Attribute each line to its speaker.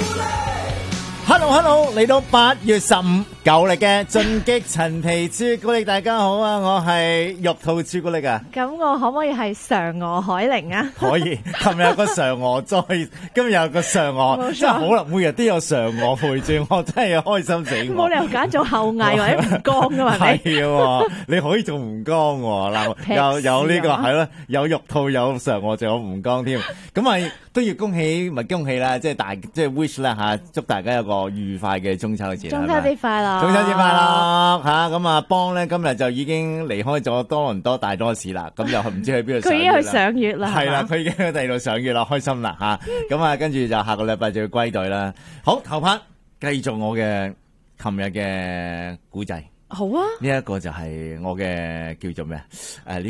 Speaker 1: Hello， 嚟到8月15舊歷嘅進擊陳皮朱古力，大家好啊！我係玉兔朱古力啊！
Speaker 2: 咁我可唔可以係嫦娥海玲啊？
Speaker 1: 可以，琴日有個嫦娥再，今日有個嫦娥，真係好啦！每日都有嫦娥陪住我，真係開心死我。
Speaker 2: 冇理由揀做後羿或者吳剛噶嘛？
Speaker 1: 係喎，你可以做吳剛喎嗱，有呢個係咯，有玉兔有嫦娥，仲有吳剛添。咁咪都要恭喜啦，即係 wish 啦嚇，祝大家有個愉快嘅中秋節。
Speaker 2: 中秋節快樂！
Speaker 1: 中秋節快樂嚇！咁啊，邦咧今日就已經離開咗多倫多大多市啦，咁就唔知去邊度。
Speaker 2: 佢已經去賞月啦，
Speaker 1: 係啦，佢已經去第二度賞月啦，開心啦嚇！咁啊，跟住就下個禮拜就要歸隊啦。好，頭 part 繼續我嘅琴日嘅古仔。
Speaker 2: 好啊！
Speaker 1: 呢一個就係我嘅叫做咩啊？